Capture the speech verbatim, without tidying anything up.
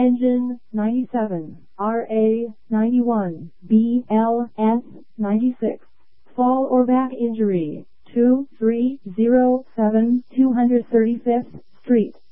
Engine ninety-seven, R A ninety-one, B L S ninety-six. Fall or back injury, two three zero seven two hundred thirty-fifth Street.